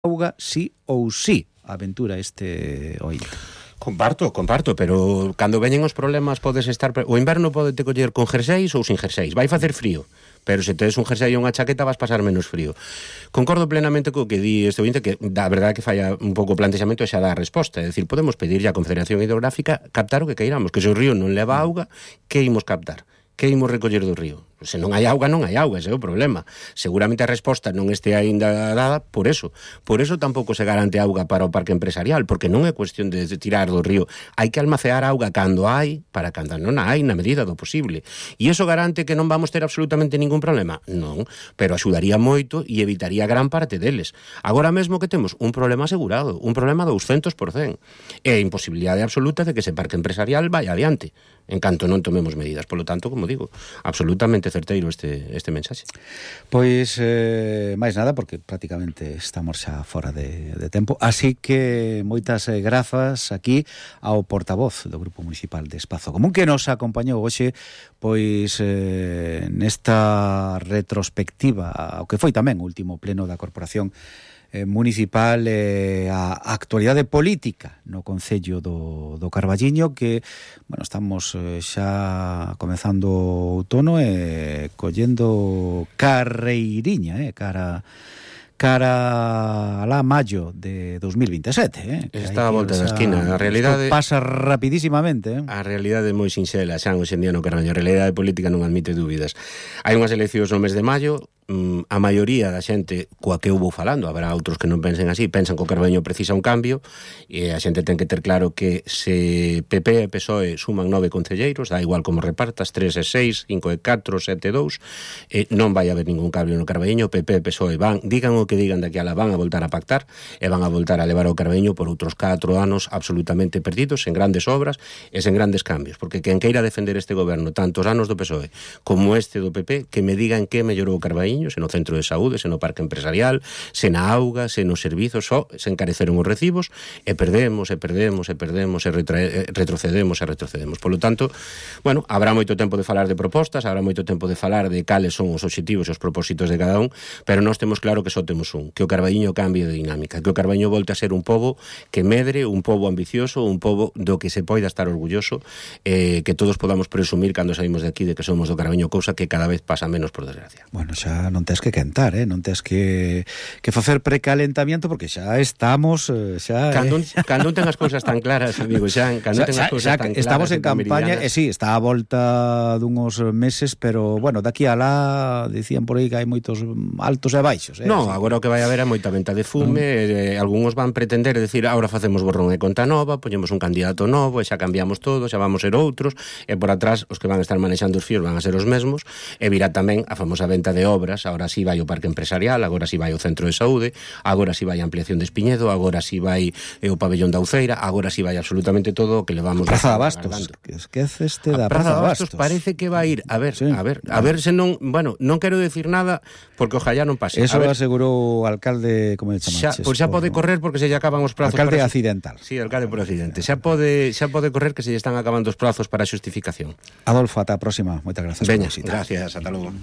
auga sí ou sí. Aventura este oído. Comparto, pero cando veñen os problemas podes estar... O inverno pode te coller con jerseis ou sin jerseis. Vai facer frío, pero se tedes un jersei ou unha chaqueta vas pasar menos frío. Concordo plenamente co que di este ointe, que da verdade que falla un pouco o plantexamento e xa dá a resposta. É dicir, podemos pedirlle á Confederación Hidrográfica captar o que queiramos, que se o río non leva auga, que imos captar? Que imos recoller do río? Se non hai auga, non hai auga, ese é o problema. Seguramente a resposta non este aínda dada por eso. Por eso tampouco se garante auga para o parque empresarial, porque non é cuestión de tirar do río. Hai que almacear auga cando hai, para cando non hai, na medida do posible. E iso garante que non vamos ter absolutamente ningún problema? Non, pero axudaría moito e evitaría gran parte deles. Agora mesmo que temos un problema asegurado, un problema 200%. É a imposibilidade absoluta de que ese parque empresarial vaya adiante, en canto non tomemos medidas. Polo tanto, como digo, absolutamente certeiro este mensaxe. Pois, máis nada, porque prácticamente estamos xa fora de tempo, así que moitas grazas aquí ao portavoz do Grupo Municipal de Espazo Común, que nos acompañou hoxe, pois, nesta retrospectiva, ao que foi tamén o último pleno da Corporación Municipal, a actualidade política no Concello do Carballiño, que, bueno, estamos xa comezando o outono e collendo carreiriña, cara alá maio de 2027, Está a volta da esquina. A realidade pasa rapidísimamente, A realidade é moi sinxela, xa hoxe en día no Carballiño. A realidade política non admite dúbidas. Hai unhas eleccións no mes de maio. A maioría da xente coa que eu vou falando, habrá outros que non pensen así, pensan que o Carballiño precisa un cambio, e a xente ten que ter claro que se PP e PSOE suman 9 concelleiros, dá igual como repartas, 3 e 6, 5 e 4, 7 e 2, non vai haber ningún cambio no Carballiño. PP e PSOE digan o que digan daqui a la, van a voltar a pactar e van a voltar a levar o Carballiño por outros 4 anos absolutamente perdidos, en grandes obras e sen grandes cambios, porque quen queira defender este goberno, tantos anos do PSOE como este do PP, que me digan que mellorou o Carballiño, se no centro de saúde, se no parque empresarial, se na auga, se nos servizos, se encareceron os recibos, e perdemos, e retrocedemos. Polo tanto, bueno, habrá moito tempo de falar de propostas, habrá moito tempo de falar de cales son os obxectivos e os propósitos de cada un, pero nós temos claro que só temos un, que o Carballiño cambie de dinámica, que o Carballiño volte a ser un pobo que medre, un pobo ambicioso, un pobo do que se poida estar orgulloso, que todos podamos presumir cando saímos de aquí de que somos do Carballiño, cousa que cada vez pasa menos, por desgracia. Bueno, xa non tes que quentar, non tes que facer precalentamiento, porque xa estamos cando non ten as cousas tan claras, amigo Xan, cando ten as cousas tan claras, estamos en campaña, e sí, está a volta dunhos meses, pero bueno, daqui a lá dicían por aí que hai moitos altos e baixos, Non, agora o que vai haber é moita venta de fume, algúns van pretender decir, agora facemos borrón e conta nova, poñemos un candidato novo e xa cambiamos todo, xa vamos ser outros, e por atrás os que van a estar manexando os fíos van a ser os mesmos, e virá tamén a famosa venta de obras. Agora sí vai o parque empresarial, agora sí vai o centro de saúde, agora sí vai a ampliación de Espiñedo, agora sí vai o pabellón da Uceira, agora sí vai absolutamente todo o que levamos. Praza de Abastos, que esqueceste da Praza de Abastos. Parece que vai ir, a ver se non, bueno, non quero decir nada porque ojalá non pase. Eso lo asegurou o alcalde, como le chamaches? Pois xa pode correr porque se lle acaban os prazos. Alcalde accidental. Sí, alcalde por accidente. Xa pode correr que se lle están acabando os prazos para a xustificación. Adolfo, ata a próxima. Moitas gracias. Veña, gracias, ata logo.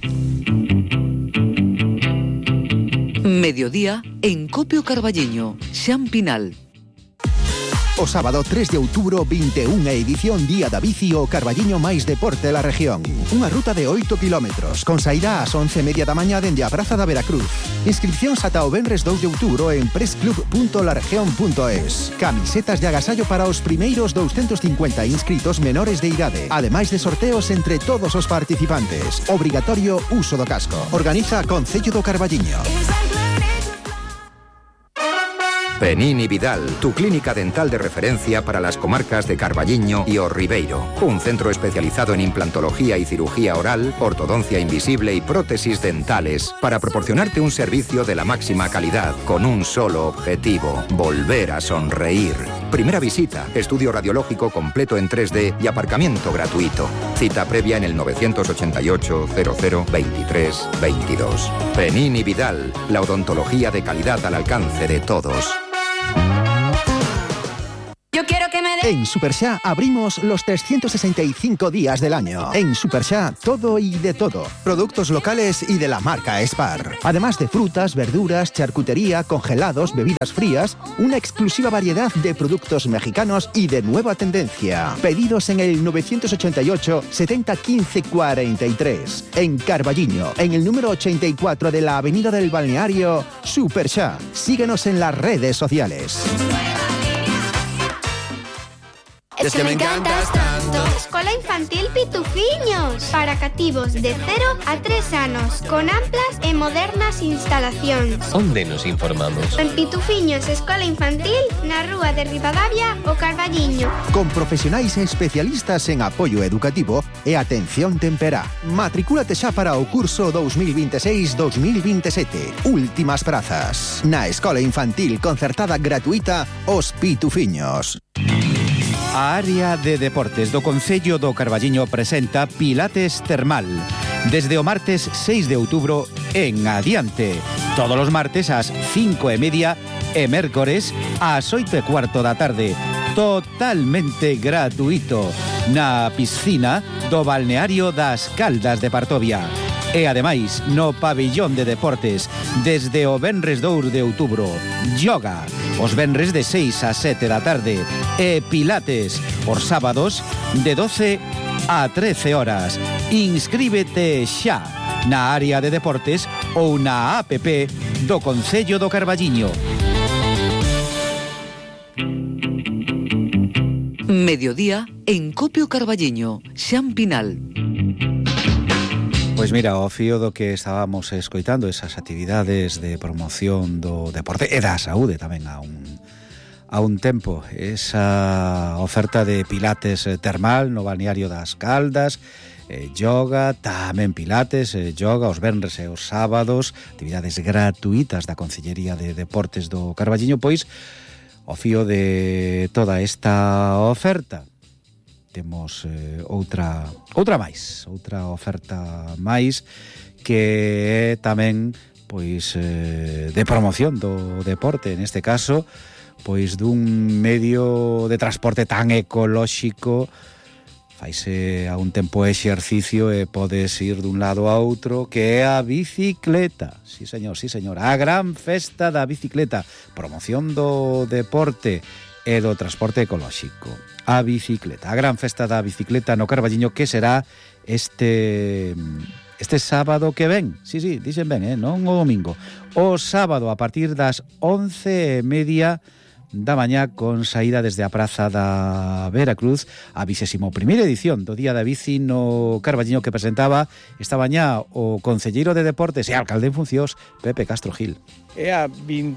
Mediodía en Copio Carballiño, Xan Pinal. O sábado 3 de outubro, 21ª edición Día da Bici o Carballiño máis deporte da región. Unha ruta de 8 kilómetros, con saída ás 11:30 da mañá dende a Praza da Veracruz. Inscripcións ata o venres 2 de outubro en pressclub.laregion.es. Camisetas de agasallo para os primeiros 250 inscritos menores de idade. Ademais de sorteos entre todos os participantes. Obrigatorio uso do casco. Organiza Concello do Carballiño. Penini Vidal, tu clínica dental de referencia para las comarcas de Carballiño y O Ribeiro. Un centro especializado en implantología y cirugía oral, ortodoncia invisible y prótesis dentales para proporcionarte un servicio de la máxima calidad con un solo objetivo: volver a sonreír. Primera visita, estudio radiológico completo en 3D y aparcamiento gratuito. Cita previa en el 988 00 23 22. Penini Vidal, la odontología de calidad al alcance de todos. Yo quiero que que me dé. En Superxá abrimos los 365 días del año. En Superxá, todo y de todo. Productos locales y de la marca Spar. Además de frutas, verduras, charcutería, congelados, bebidas frías, una exclusiva variedad de productos mexicanos y de nueva tendencia. Pedidos en el 988 70 15 43. En Carballiño, en el número 84 de la Avenida del Balneario, Superxá. Síguenos en las redes sociales. Es que me encantas tanto. Escola Infantil Pitufiños, para cativos de 0 a 3 anos, con amplas e modernas instalacións. Onde nos informamos? En Pitufiños Escola Infantil, na rúa de Ribadavia, o Carballiño. Con profesionais e especialistas en apoio educativo e atención temperá. Matricúlate xa para o curso 2026-2027. Últimas prazas. Na Escola Infantil concertada gratuita Os Pitufiños. A área de deportes do Concello do Carballiño presenta Pilates Termal. Desde o martes 6 de outubro en adiante. Todos os martes ás 5:30 e mércores ás 8:15 da tarde. Totalmente gratuito. Na piscina do Balneario das Caldas de Partovia. E ademais, no pabillón de deportes, desde o venres 2 de outubro, yoga, os venres de 6 a 7 da tarde, e pilates, os sábados, de 12 a 13 horas. Inscríbete xa na área de deportes ou na app do Concello do Carballiño. Mediodía en Copio Carballiño, Xan Pinal. Pois mira, ao fío do que estábamos escoitando, esas actividades de promoción do deporte e da saúde tamén a un tempo, esa oferta de pilates termal no Balneario das Caldas, yoga, tamén pilates, yoga os venres e os sábados, actividades gratuitas da Concellería de Deportes do Carballiño. Pois, ao fío de toda esta oferta, temos outra oferta máis que é tamén pois de promoción do deporte, neste caso pois dun medio de transporte tan ecolóxico. Faise a un tempo exercicio e podes ir dun lado a outro, que é a bicicleta. Sí, señor, a gran festa da bicicleta, promoción do deporte e do transporte ecolóxico. A bicicleta, a gran festa da bicicleta no Carballiño, que será este sábado que ven. Sí, dixen ben, non o domingo. O sábado a partir das 11:30 da mañá, con saída desde a Praza da Veracruz, a 21ª edición do Día da Bici no Carballiño, que presentaba esta mañá o concelleiro de Deportes e alcalde en funcións, Pepe Castro Gil. É a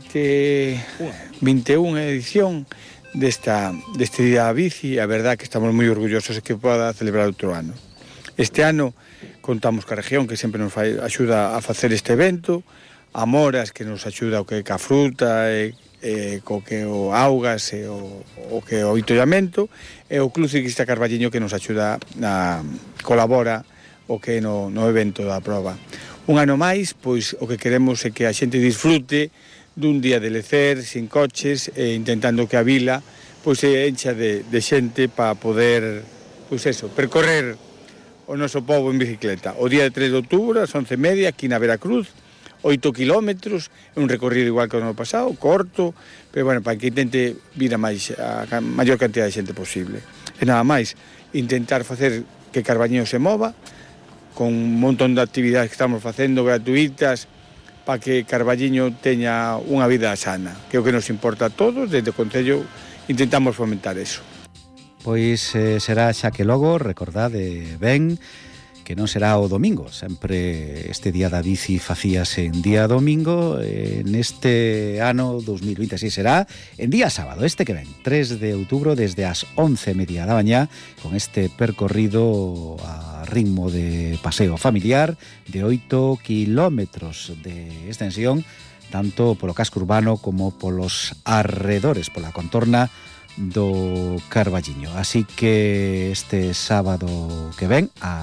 21 edición deste Día da Bici. A verdad que estamos moi orgullosos de que poda celebrar outro ano. Este ano contamos ca región, que sempre nos axuda a facer este evento, a Moras, que nos axuda o que ca fruta co que o augas e o que o itollamento, e o Club Ciclista Carballiño, que nos axuda colabora o que no evento da proba. Un ano máis, pois o que queremos é que a xente disfrute dun día de lecer, sin coches, e intentando que a vila pois se encha de xente para poder, pois eso, percorrer o noso pobo en bicicleta. O día de 3 de outubro, ás 11:30, aquí na Veracruz, 8 kilómetros, un recorrido igual que o ano pasado, corto, pero bueno, para que intente vir a maior cantidad de xente posible. E nada máis, intentar facer que Carballiño se mova, con un montón de actividades que estamos facendo gratuitas, para que Carballiño teña unha vida sana, que é o que nos importa a todos. Desde o Concello intentamos fomentar eso. Pois será xa que logo, recordade ben, que non será o domingo, sempre este Día da Bici facíase en día domingo, neste ano 2026 será en día sábado, este que ven, 3 de outubro, desde as 11:30 da mañá, con este percorrido a ritmo de paseo familiar de 8 kilómetros de extensión, tanto polo casco urbano como polos arredores, pola contorna do Carballiño. Así que este sábado que ven, a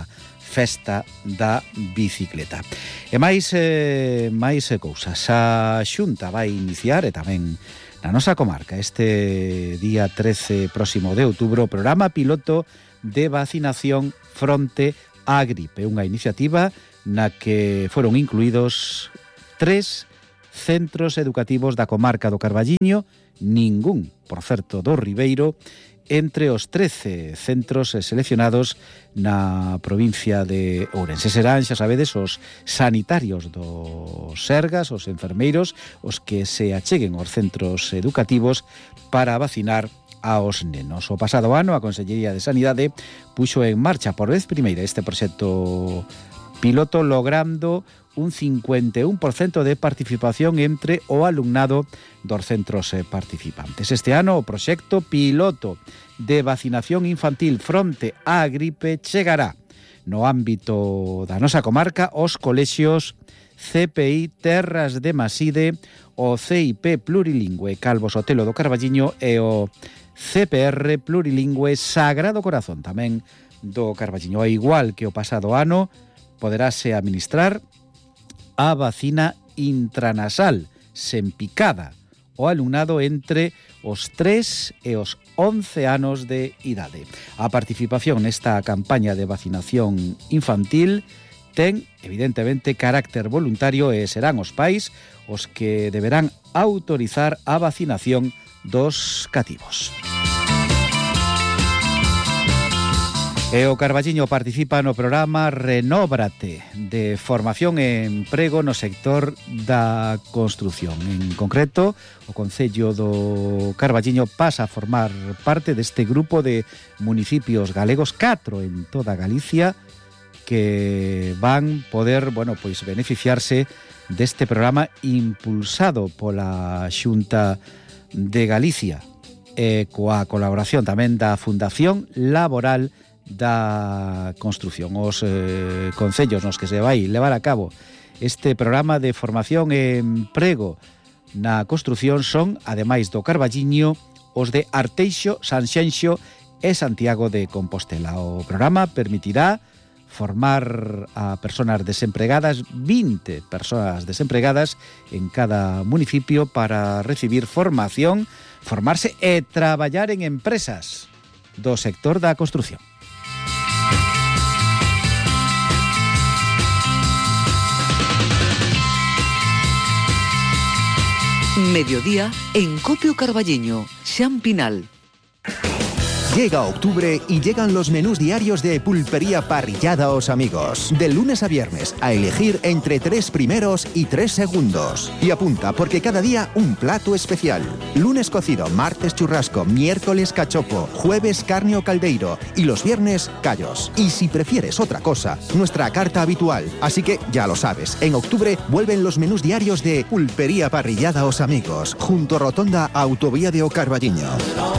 Festa da Bicicleta. E máis cousas. A Xunta vai iniciar, e tamén na nosa comarca, este día 13 próximo de outubro, o programa piloto de vacinación fronte á gripe, unha iniciativa na que foron incluídos 3 centros educativos da comarca do Carballiño, ningún, por certo, do Ribeiro, entre os 13 centros seleccionados na provincia de Ourense. Serán, xa sabedes, os sanitarios dos Sergas, os enfermeiros, os que se acheguen aos centros educativos para vacinar aos nenos. O pasado ano, a Consellería de Sanidade puxo en marcha por vez primeira este proxecto piloto, logrando un 51% de participación entre o alumnado dos centros participantes. Este ano o proxecto piloto de vacinación infantil fronte á gripe chegará no ámbito da nosa comarca aos colexios CPI Terras de Maside, o CIP Plurilingüe Calvo Sotelo do Carballiño e o CPR Plurilingüe Sagrado Corazón, tamén do Carballiño. Ao igual que o pasado ano, poderase administrar a vacina intranasal sen picada o alumnado entre os 3 e os 11 anos de idade. A participación nesta campaña de vacinación infantil ten, evidentemente, carácter voluntario e serán os pais os que deberán autorizar a vacinación dos cativos. E o Carballiño participa no programa Renóbrate, de formación e emprego no sector da construción. En concreto, o Concello do Carballiño pasa a formar parte deste grupo de municipios galegos, 4 en toda Galicia, que van poder, beneficiarse deste programa impulsado pola Xunta de Galicia, e coa colaboración tamén da Fundación Laboral da Construción. Os concellos nos que se vai levar a cabo este programa de formación e emprego na construción son, ademais do Carballiño, os de Arteixo, Sanxenxo e Santiago de Compostela. O programa permitirá formar a persoas desempregadas, 20 persoas desempregadas en cada municipio, para recibir formación, formarse e traballar en empresas do sector da construción. Mediodía en Copio Carballiño, Xan Pinal. Llega octubre y llegan los menús diarios de Pulpería Parrillada Os Amigos. De lunes a viernes, a elegir entre 3 primeros y 3 segundos. Y apunta, porque cada día un plato especial. Lunes cocido, martes churrasco, miércoles cachopo, jueves carne o caldeiro y los viernes callos. Y si prefieres otra cosa, nuestra carta habitual. Así que ya lo sabes, en octubre vuelven los menús diarios de Pulpería Parrillada Os Amigos, junto a Rotonda Autovía de O Carballiño.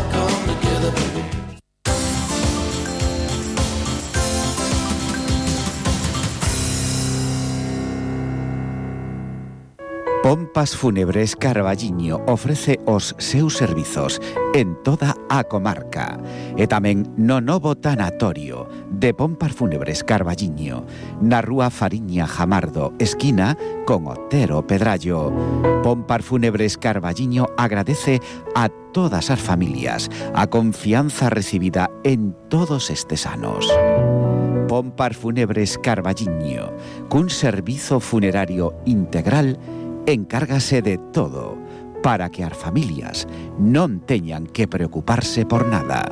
Pompas Fúnebres Carballiño ofrece os seus servizos en toda a comarca e tamén no novo tanatorio de Pompas Fúnebres Carballiño, na rúa Fariña Jamardo, esquina con Otero Pedrallo. Pompas Fúnebres Carballiño agradece a todas as familias a confianza recibida en todos estes anos. Pompas Fúnebres Carballiño, cun servizo funerario integral, encárgase de todo para que as familias non teñan que preocuparse por nada.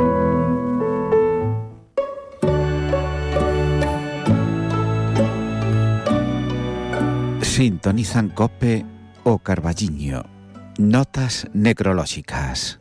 Sintonizan Cope o Carballiño. Notas necrolóxicas.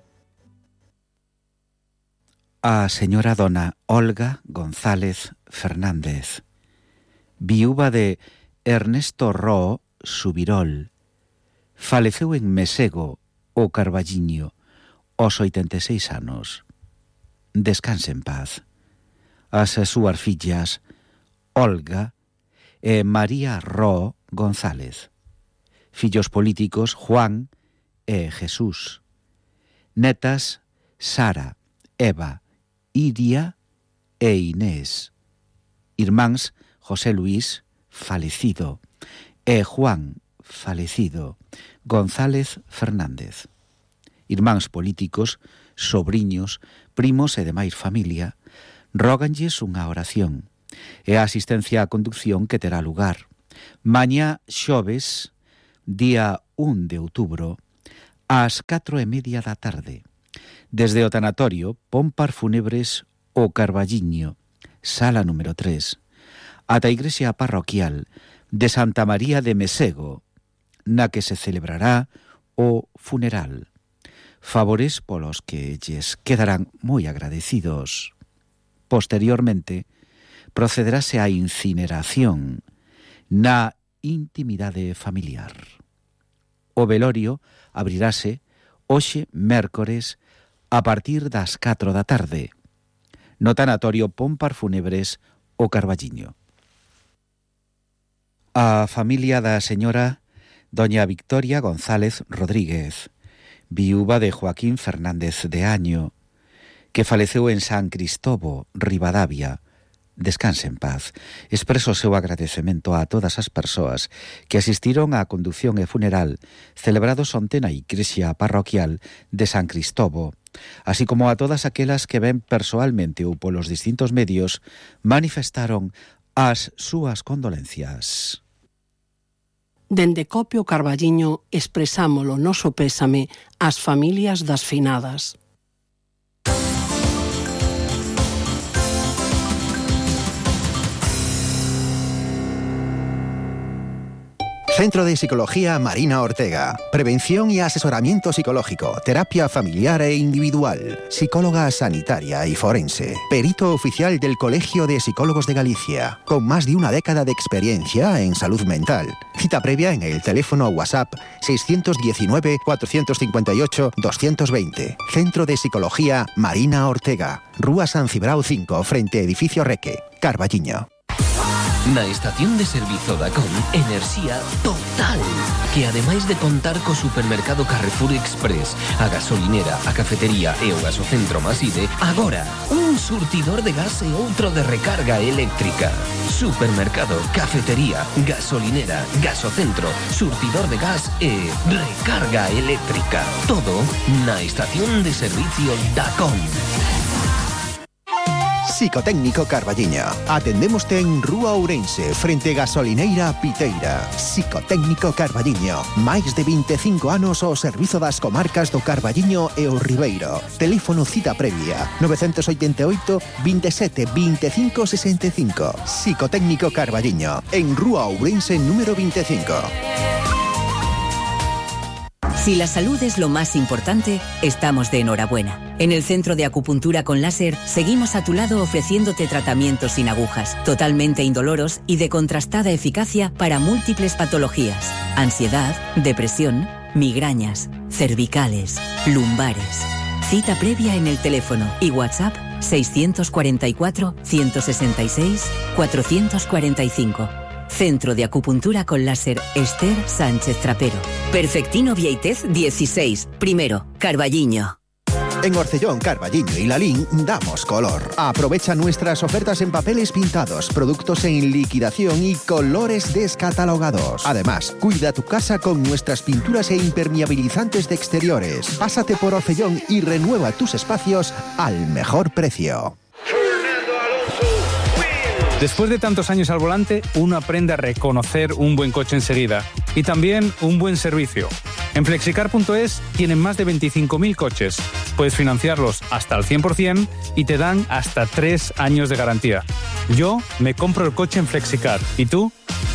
A señora dona Olga González Fernández, viúva de Ernesto Roo Subirol, faleceu en Mesego, o Carballiño, aos 86 anos. Descanse en paz. As súas fillas, Olga e María Roo González. Fillos políticos, Juan e Jesús. Netas, Sara, Eva, Iria e Inés. Irmáns José Luis, falecido, e Juan, falecido, González Fernández. Irmáns políticos, sobriños, primos e demais familia, róganlles unha oración e a asistencia á conducción que terá lugar mañá xoves, día 1 de outubro, ás 4:30 da tarde, desde o tanatorio Pompar Fúnebres o Carballiño, sala número 3, ata a igrexa parroquial de Santa María de Mesego, na que se celebrará o funeral. Favores polos que lles quedarán moi agradecidos. Posteriormente, procederase á incineración na intimidade familiar. O velorio abrirase hoxe mércores a partir das 4 da tarde no tanatorio Pompar Fúnebres o Carballiño. A familia da señora doña Victoria González Rodríguez, viúva de Joaquín Fernández de Año, que faleceu en San Cristobo, Ribadavia, descanse en paz. Expreso o seu agradecemento a todas as persoas que asistiron á condución e funeral celebrados onte na igrexa parroquial de San Cristobo, así como a todas aquelas que ben persoalmente ou polos distintos medios manifestaron as súas condolencias. Dende Copio Carballiño expresamos o noso pésame ás familias das finadas. Centro de Psicología Marina Ortega. Prevención y asesoramiento psicológico, terapia familiar e individual, psicóloga sanitaria y forense, perito oficial del Colegio de Psicólogos de Galicia, con más de una década de experiencia en salud mental. Cita previa en el teléfono WhatsApp 619-458-220. Centro de Psicología Marina Ortega. Rúa San Cibrao 5, frente Edificio Reque, Carballiño. Na estación de servizo Dacom, enerxía total, que ademais de contar co supermercado Carrefour Express, a gasolinera, a cafetería e o gasocentro Maside, agora un surtidor de gas e outro de recarga eléctrica. Supermercado, cafetería, gasolinera, gasocentro, surtidor de gas e recarga eléctrica. Todo na estación de servicio Dacom. Psicotécnico Carballiño. Atendémoste en Rúa Ourense, frente Gasolineira Piteira. Psicotécnico Carballiño. Máis de 25 anos ao servizo das comarcas do Carballiño e o Ribeiro. Teléfono cita previa 988 27 25 65. Psicotécnico Carballiño. En Rúa Ourense número 25. Si la salud es lo más importante, estamos de enhorabuena. En el Centro de Acupuntura con Láser seguimos a tu lado ofreciéndote tratamientos sin agujas, totalmente indoloros y de contrastada eficacia para múltiples patologías: ansiedad, depresión, migrañas, cervicales, lumbares. Cita previa en el teléfono y WhatsApp 644 166 445. Centro de Acupuntura con Láser Esther Sánchez Trapero. Perfectino Vieitez 16, primero, Carballiño. En Orcellón, Carballiño y Lalín damos color. Aprovecha nuestras ofertas en papeles pintados, productos en liquidación y colores descatalogados. Además, cuida tu casa con nuestras pinturas e impermeabilizantes de exteriores. Pásate por Orcellón y renueva tus espacios al mejor precio. Después de tantos años al volante, uno aprende a reconocer un buen coche enseguida y también un buen servicio. En Flexicar.es tienen más de 25.000 coches. Puedes financiarlos hasta al 100% y te dan hasta 3 años de garantía. Yo me compro el coche en Flexicar. ¿Y tú?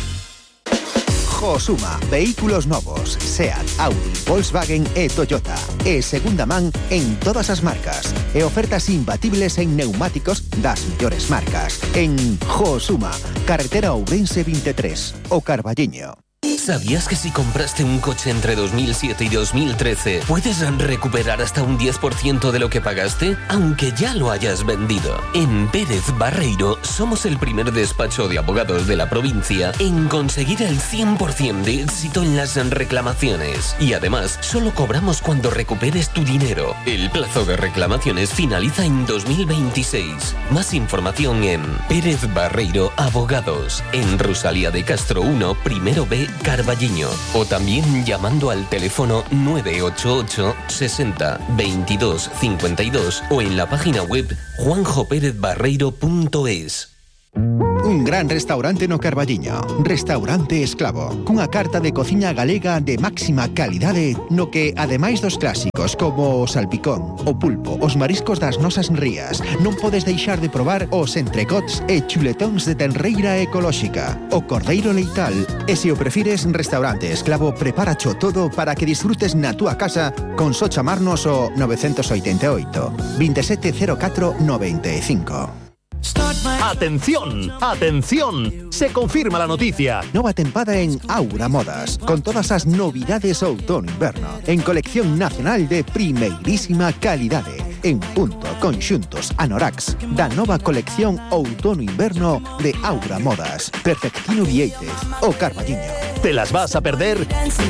Josuma, vehículos novos, Seat, Audi, Volkswagen e Toyota. E segunda man en todas as marcas. E ofertas imbatibles en neumáticos das mellores marcas. En Josuma, carretera Ourense 23, o Carballiño. ¿Sabías que si compraste un coche entre 2007 y 2013 puedes recuperar hasta un 10% de lo que pagaste, aunque ya lo hayas vendido? En Pérez Barreiro somos el primer despacho de abogados de la provincia en conseguir el 100% de éxito en las reclamaciones. Y además, solo cobramos cuando recuperes tu dinero. El plazo de reclamaciones finaliza en 2026. Más información en Pérez Barreiro Abogados, en Rosalía de Castro 1, primero B, Carballiño. O también llamando al teléfono 988 60 22 52 o en la página web juanjoperezbarreiro.es. Un gran restaurante no Carballiño, Restaurante Esclavo, cunha carta de cociña galega de máxima calidade no que, ademais dos clásicos como o salpicón, o pulpo, os mariscos das nosas rías, non podes deixar de probar os entrecots e chuletóns de tenreira ecolóxica, o cordeiro leital, e se o prefires, Restaurante Esclavo preparacho todo para que disfrutes na túa casa con só chamarnos o 988 2704 95. ¡Atención! ¡Atención! Se confirma la noticia. Nova tempada en Aura Modas, con todas as novidades outono-inverno, en colección nacional de primeirísima calidade, en punto, conxuntos, anoraks, da nova colección outono-inverno de Aura Modas, Perfectino Viéitez, o Carballiño. ¿Te las vas a perder?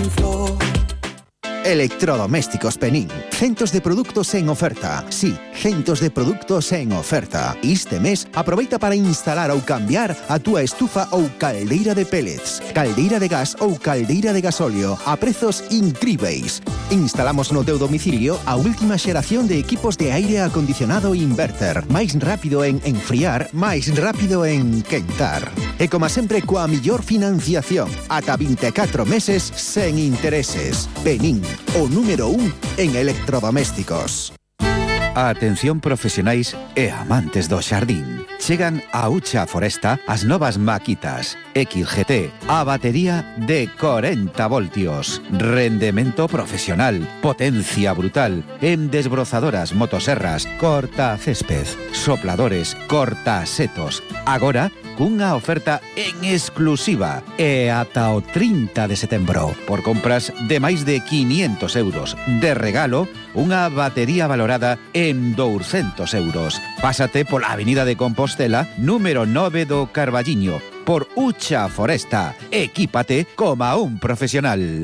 Electrodomésticos Penín. Centos de productos en oferta. Sí, centos de productos en oferta. Este mes, aproveita para instalar ou cambiar a túa estufa ou caldeira de pellets, caldeira de gas ou caldeira de gasóleo a prezos incríveis. Instalamos no teu domicilio a última xeración de equipos de aire acondicionado inverter. Máis rápido en enfriar, máis rápido en quentar. E como sempre, coa millor financiación. Ata 24 meses sen intereses. Penín, o número 1 en electrodomésticos. Atención profesionais e amantes do xardín. Chegan a Ucha Foresta as novas maquitas XGT, a batería de 40 voltios, rendemento profesional, potencia brutal, en desbrozadoras, motoserras, corta césped, sopladores, corta setos. Agora, cunha oferta en exclusiva e ata o 30 de setembro. Por compras de máis de 500 euros. De regalo, unha batería valorada en 200 euros. Pásate pola Avenida de Compostela, número 9 do Carballiño, por Ucha Foresta. Equípate como un profesional.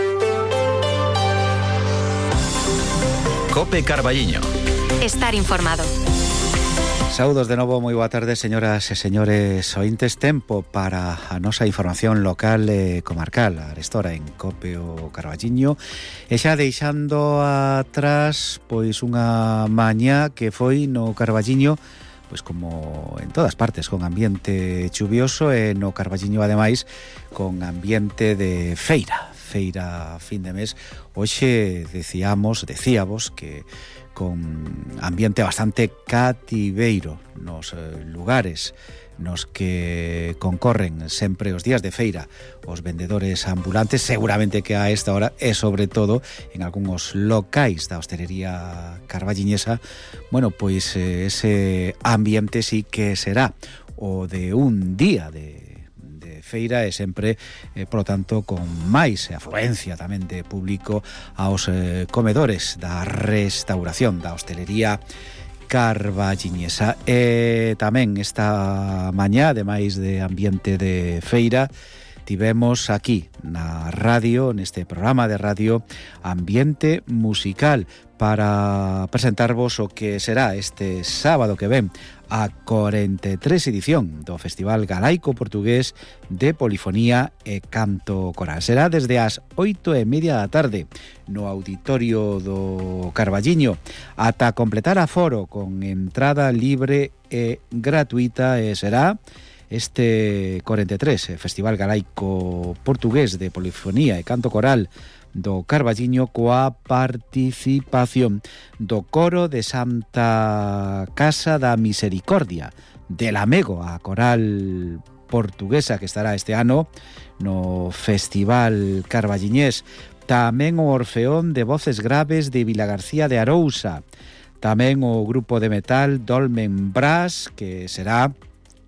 Cope Carballiño. Estar informado. Saúdos de novo, moi boa tarde, señoras e señores ointes. Tempo para a nosa información local e comarcal, arestora en Cope o Carballiño, e xa deixando atrás pois unha mañá que foi no Carballiño, pois como en todas partes, con ambiente chuvioso, e no Carballiño ademais con ambiente de feira fin de mes. Hoxe decíamos que con ambiente bastante cativeiro nos lugares nos que concorren sempre os días de feira os vendedores ambulantes, seguramente que a esta hora, e sobre todo en algúns locais da hostelería carballiñesa, bueno, pois ese ambiente sí que será o de un día de feira, e sempre, por lo tanto, con máis afluencia tamén de público aos comedores da restauración da hostelería carballiñesa. E tamén esta mañá, ademais de ambiente de feira, tivemos aquí na radio, neste programa de radio, ambiente musical, para presentarvos o que será este sábado que ven a 43 edición do Festival Galaico Portugués de Polifonía e Canto Coral. Será desde as 8:30 da tarde no Auditorio do Carballiño, ata completar aforo con entrada libre e gratuita, e será este 43 Festival Galaico Portugués de Polifonía e Canto Coral do Carballiño, coa participación do Coro de Santa Casa da Misericordia de Lamego, a coral portuguesa que estará este ano no Festival Carballiñés. Tamén o Orfeón de Voces Graves de Vilagarcía de Arousa, tamén o grupo de metal Dolmen Brass, que será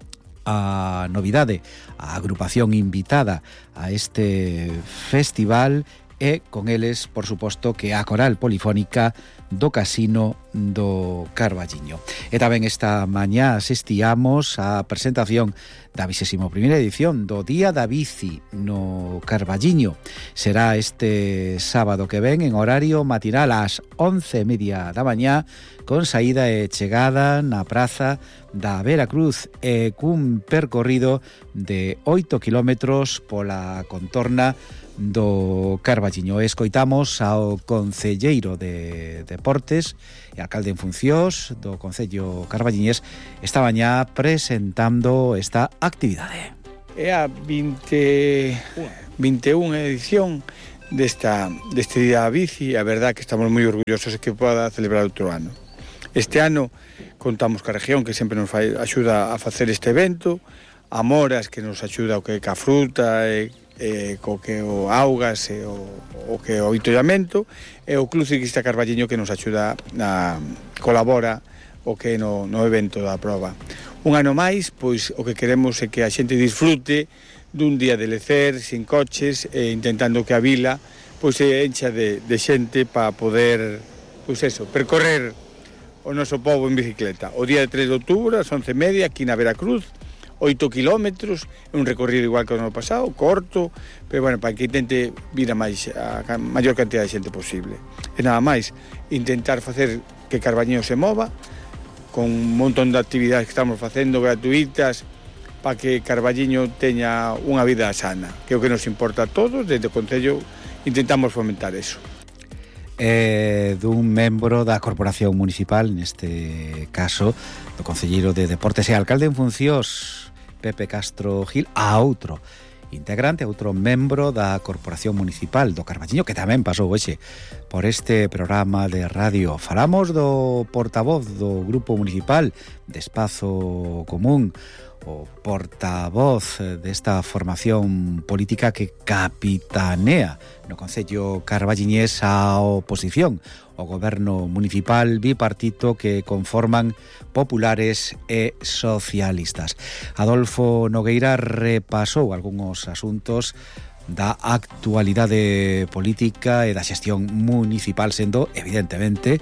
a novidade, a agrupación invitada a este festival e con eles, por suposto, que a Coral Polifónica do Casino do Carballiño. E tamén esta mañá asistíamos á presentación da 21ª edición do Día da Bici no Carballiño. Será este sábado que ven en horario matinal ás 11:30 da mañá, con saída e chegada na praza da Veracruz e cun percorrido de 8 kilómetros pola contorna do Carballiño. Escoitamos ao concelleiro de Deportes e alcalde en funcións do Concello carballiñés esta mañá presentando esta actividade. É a 21 edición deste Día da Bici. A verdad que estamos moi orgullosos de que poda celebrar outro ano. Este ano contamos ca región que sempre nos axuda a facer este evento, a Moras que nos axuda o que ca fruta co que o augas e o que o vitollamento, e o Club Ciclista Carballiño que nos axuda colabora o que no evento da proba. Un ano máis, pois o que queremos é que a xente disfrute dun día de lecer, sin coches, e intentando que a vila pois se encha de xente para poder, pois eso, percorrer o noso pobo en bicicleta. O día de 3 de outubro, ás 11:30, aquí na Veracruz, 8 kilómetros, é un recorrido igual que o ano pasado, corto, pero bueno, para que intente vir a maior cantidad de xente posible. E nada máis, intentar facer que Carballiño se mova, con un montón de actividades que estamos facendo gratuitas, para que Carballiño teña unha vida sana, que é o que nos importa a todos. Desde o Concello intentamos fomentar eso. Dun membro da Corporación Municipal, neste caso do concelleiro de Deportes e alcalde en funcións, Pepe Castro Gil, a outro integrante, a outro membro da Corporación Municipal do Carballiño, que tamén pasou hoxe por este programa de radio. Falamos do portavoz do Grupo Municipal de Espazo Común, o portavoz desta formación política que capitanea no Concello carballiñés a oposición ao goberno municipal bipartito que conforman populares e socialistas. Adolfo Nogueira repasou algúns asuntos da actualidade política e da xestión municipal, sendo, evidentemente,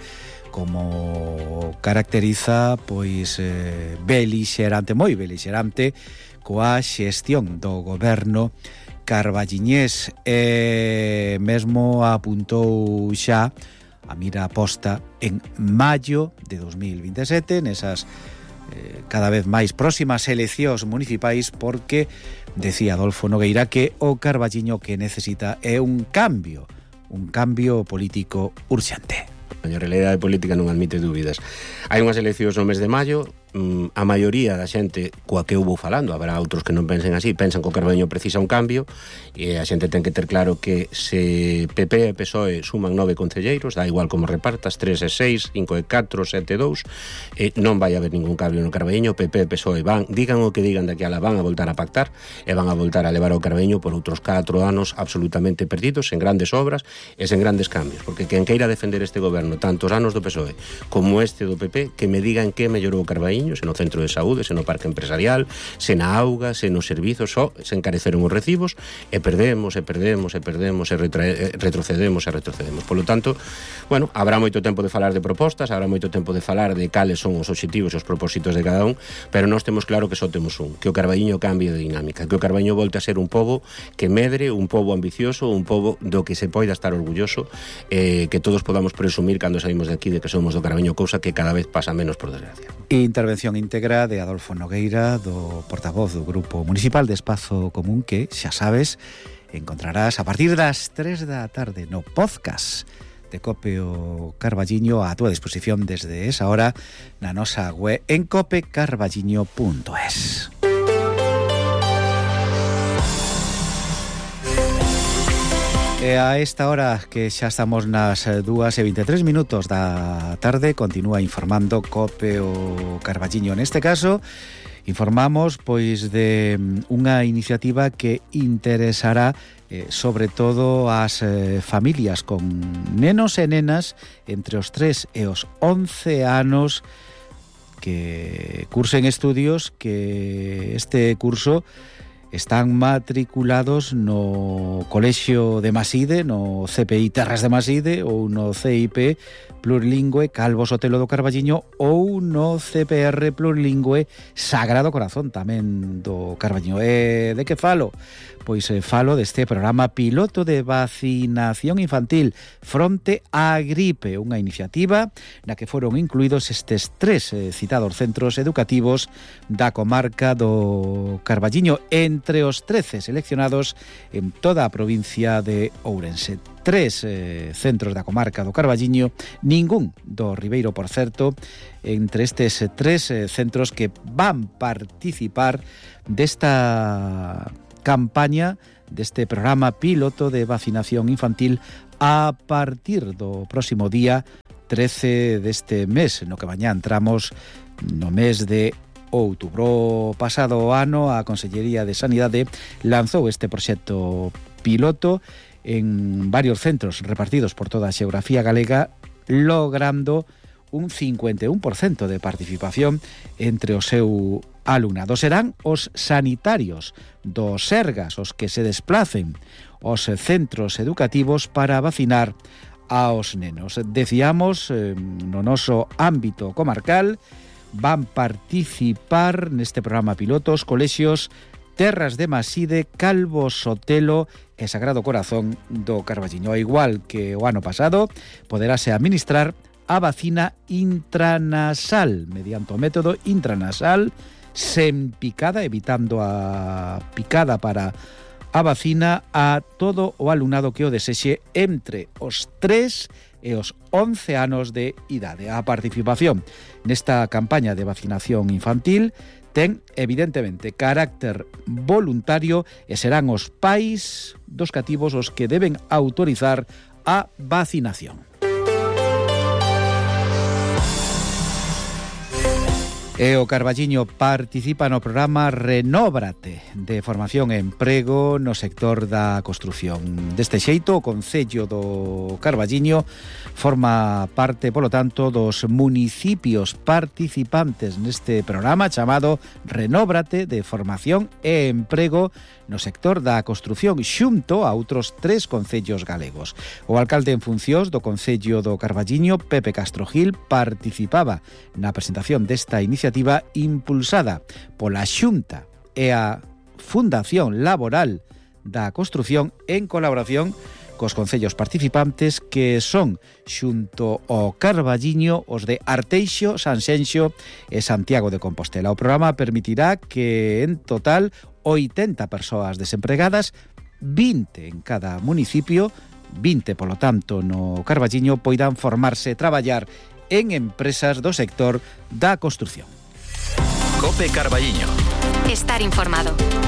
como caracteriza, pois belixerante, moi belixerante, coa xestión do goberno carballiñés, e mesmo apuntou xa a mira posta en maio de 2027, nesas cada vez máis próximas eleccións municipais, porque decía Adolfo Nogueira que o Carballiño que necesita é un cambio político urxente. A realidade política non admite dúbidas. Hai unhas eleccións no mes de maio, a maioría da xente coa que eu vou falando, haberá outros que non pensen así, pensan que o Carballiño precisa un cambio, e a xente ten que ter claro que se PP e PSOE suman 9 concelleiros, dá igual como repartas, 3 e 6, 5 e 4, 7 e 2, non vai haber ningún cambio no Carballiño. PP e PSOE digan o que digan daqui a la, van a voltar a pactar e van a voltar a levar o Carballiño por outros 4 anos absolutamente perdidos, en grandes obras e sen grandes cambios, porque quen queira defender este goberno tantos anos do PSOE como este do PP, que me digan que mellorou o Carballiño, se no centro de saúde, se no parque empresarial, se na auga, se nos servizos, se encareceron os recibos, e perdemos, retrocedemos. Polo tanto, bueno, habrá moito tempo de falar de propostas, habrá moito tempo de falar de cales son os obxectivos e os propósitos de cada un, pero nós temos claro que só temos un, que o Carballiño cambie de dinámica, que o Carballiño volte a ser un pobo que medre, un pobo ambicioso, un pobo do que se poida estar orgulloso, que todos podamos presumir cando saímos de aquí de que somos do Carballiño, cousa que cada vez pasa menos, por desgracia. Intervención íntegra de Adolfo Nogueira, do portavoz do Grupo Municipal de Espazo Común, que, xa sabes, encontrarás a partir das 3 da tarde no podcast de Copio Carballiño a túa disposición desde esa hora na nosa web en copecarballiño.es. E a esta hora que xa estamos nas 2:23 da tarde, continúa informando Copio Carballiño. Neste caso, informamos pois de unha iniciativa que interesará sobre todo ás familias con nenos e nenas entre os 3 e os 11 anos que cursen estudios que este curso están matriculados no Colexio de Maside, no CPI Terras de Maside ou no CIP Plurilingüe Calvo Sotelo do Carballiño ou no CPR Plurilingüe Sagrado Corazón tamén do Carballiño. E de que falo? Pois falo deste programa piloto de vacinación infantil fronte á gripe, unha iniciativa na que foron incluídos estes 3 citados centros educativos da comarca do Carballiño, entre os 13 seleccionados en toda a provincia de Ourense. 3 centros da comarca do Carballiño, ningún do Ribeiro, por certo, entre estes 3 centros que van participar desta campaña, deste programa piloto de vacinación infantil a partir do próximo día 13 deste mes, no que mañá entramos no mes de outubro. Pasado ano, a Consellería de Sanidade lanzou este proxecto piloto en varios centros repartidos por toda a xeografía galega, logrando un 51% de participación entre o seu alumnado. Serán os sanitarios dos Sergas os que se desplacen aos centros educativos para vacinar aos nenos. Decíamos, no noso ámbito comarcal, van participar neste programa piloto os colexios Terras de Maside, Calvo Sotelo e Sagrado Corazón do Carballiño. Ao igual que o ano pasado, poderase administrar a vacina intranasal mediante o método intranasal sen picada, evitando a picada para a vacina a todo o alumnado que o desexe entre os 3 e os 11 anos de idade. A participación nesta campaña de vacinación infantil ten, evidentemente, carácter voluntario e serán os pais dos cativos os que deben autorizar a vacinación. E o Carballiño participa no programa Renóbrate de formación e emprego no sector da construción. Deste xeito, o Concello do Carballiño forma parte, polo tanto, dos municipios participantes neste programa chamado Renóbrate de formación e emprego no sector da construción, xunto a outros 3 concellos galegos. O alcalde en funcións do Concello do Carballiño, Pepe Castro Gil, participaba na presentación desta iniciativa impulsada pola Xunta e a Fundación Laboral da Construción en colaboración cos concellos participantes que son, xunto ao Carballiño, os de Arteixo, Sanxenxo e Santiago de Compostela. O programa permitirá que, en total, 80 persoas desempregadas, 20 en cada municipio, 20, polo tanto, no Carballiño, poidan formarse e traballar en empresas do sector da construción. COPE Carballiño. Estar informado.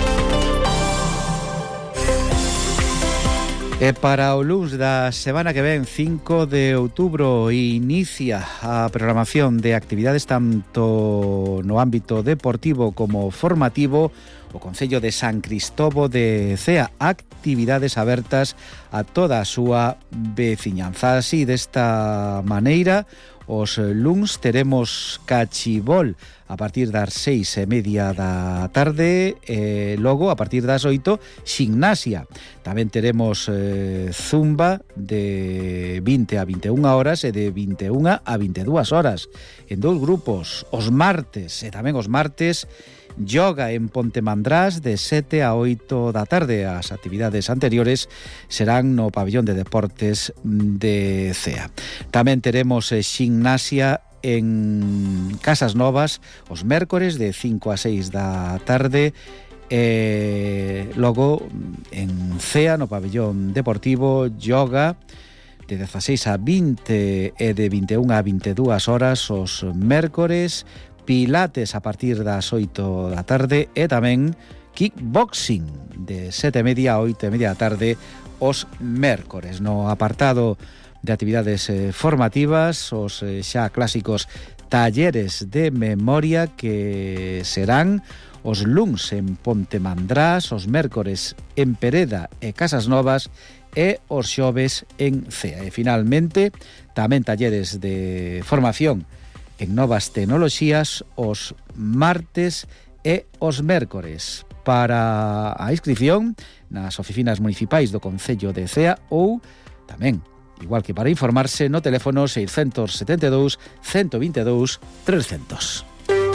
E para o luns da semana que ven, 5 de outubro, inicia a programación de actividades tanto no ámbito deportivo como formativo o Concello de San Cristovo de Cea, actividades abertas a toda a súa veciñanza. Así, desta maneira, os luns teremos cachibol a partir das 6:30 da tarde e logo a partir das 8 ximnasia. Tamén teremos zumba de 20 a 21 horas e de 21 a 22 horas en 2 grupos. Os martes e tamén os martes yoga en Pontemandrás de 7 a 8 da tarde. As actividades anteriores serán no pabillón de deportes de Cea. Tamén teremos ximnasia en Casas Novas os mércores de 5 a 6 da tarde e logo en Cea, no pabillón deportivo, yoga de 16 a 20 e de 21 a 22 horas os mércores, pilates a partir das 8 da tarde e tamén kickboxing de 7:30 a 8:30 da tarde os mércores. No apartado de actividades formativas, os xa clásicos talleres de memoria que serán os luns en Pontemandrás, os mércores en Pereda e Casas Novas e os xoves en Cea. E finalmente, tamén talleres de formación en novas tecnoloxías os martes e os mércores. Para a inscripción nas oficinas municipais do Concello de Cea ou tamén, igual que para informarse, no teléfono 672 122 300.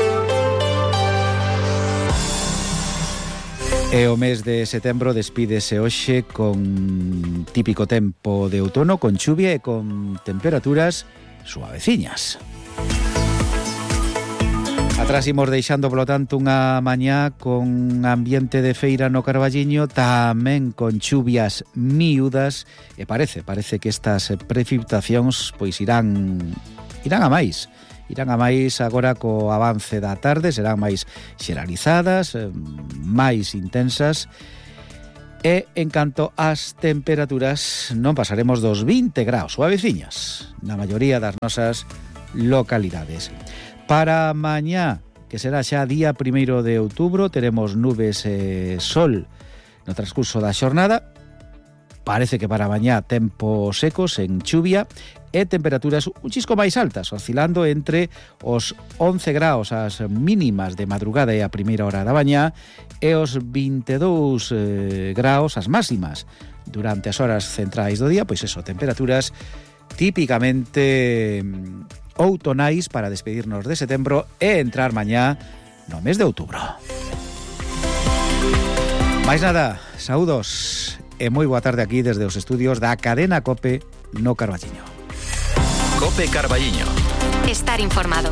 E o mes de setembro despídese hoxe con típico tempo de outono, con chuvia e con temperaturas suaveciñas. Atrás imos deixando, polo tanto, unha mañá con ambiente de feira no Carballiño, tamén con chuvias miúdas, e parece que estas precipitacións pois irán a máis. Irán a máis agora co avance da tarde, serán máis xeralizadas, máis intensas, e en canto ás temperaturas non pasaremos dos 20 graus suaveciñas na maioría das nosas localidades. Para mañá, que será xa día 1 de outubro, teremos nubes e sol no transcurso da xornada. Parece que para mañá tempo secos en chuvia e temperaturas un chisco máis altas, oscilando entre os 11 graus as mínimas de madrugada e a primeira hora da mañá e os 22 graus as máximas durante as horas centrais do día, pois eso, temperaturas típicamente outonais para despedirnos de setembro e entrar mañá no mes de outubro. Mais nada, saúdos e moi boa tarde aquí desde os estudios da cadena COPE no Carballiño. COPE Carballiño. Estar informado.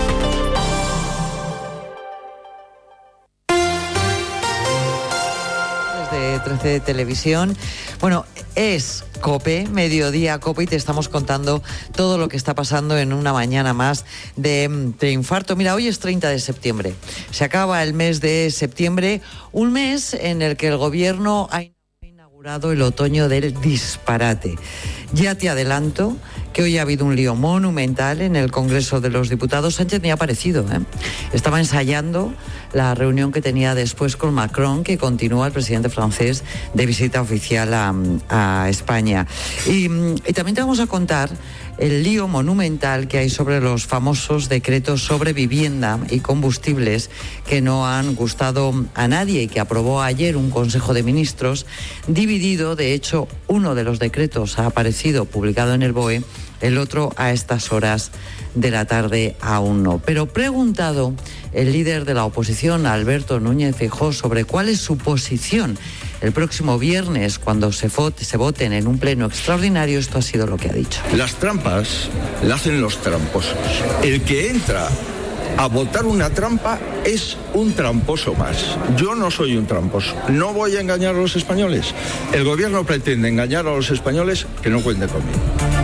De 13 de Televisión. Bueno, es COPE, Mediodía COPE, y te estamos contando todo lo que está pasando en una mañana más de infarto. Mira, hoy es 30 de septiembre. Se acaba el mes de septiembre, un mes en el que el gobierno ha inaugurado el otoño del disparate. Ya te adelanto que hoy ha habido un lío monumental en el Congreso de los Diputados. Sánchez ni ha aparecido, Estaba ensayando la reunión que tenía después con Macron, que continúa el presidente francés de visita oficial a España. Y también te vamos a contar el lío monumental que hay sobre los famosos decretos sobre vivienda y combustibles que no han gustado a nadie y que aprobó ayer un Consejo de Ministros dividido. De hecho, uno de los decretos ha aparecido publicado en el BOE, el otro a estas horas de la tarde aún no. Pero preguntado el líder de la oposición, Alberto Núñez Feijóo, sobre cuál es su posición el próximo viernes cuando se voten en un pleno extraordinario, esto ha sido lo que ha dicho. Las trampas las hacen los tramposos. El que entra a votar una trampa es un tramposo más. Yo no soy un tramposo. No voy a engañar a los españoles. El gobierno pretende engañar a los españoles, que no cuente conmigo.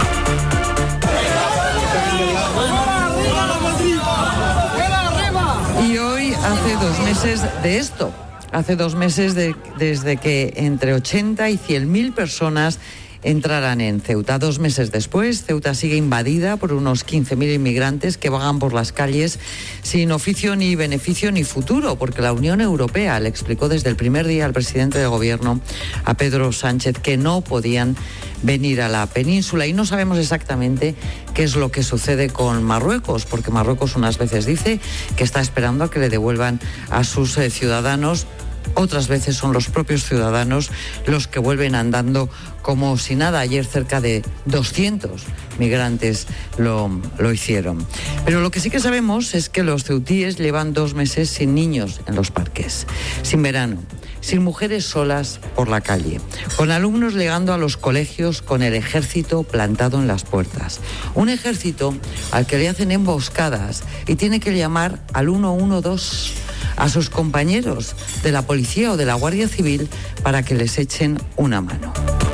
Y hoy hace 2 meses de esto. Hace 2 meses desde que entre 80 y 100.000 personas entrarán en Ceuta. 2 meses después, Ceuta sigue invadida por unos 15.000 inmigrantes que vagan por las calles sin oficio ni beneficio ni futuro, porque la Unión Europea le explicó desde el primer día al presidente del gobierno, a Pedro Sánchez, que no podían venir a la península. Y no sabemos exactamente qué es lo que sucede con Marruecos, porque Marruecos unas veces dice que está esperando a que le devuelvan a sus ciudadanos. Otras veces son los propios ciudadanos los que vuelven andando como si nada. Ayer cerca de 200 migrantes lo hicieron. Pero lo que sí que sabemos es que los ceutíes llevan 2 meses sin niños en los parques, sin verano, sin mujeres solas por la calle, con alumnos llegando a los colegios con el ejército plantado en las puertas. Un ejército al que le hacen emboscadas y tiene que llamar al 112 a sus compañeros de la policía o de la Guardia Civil para que les echen una mano.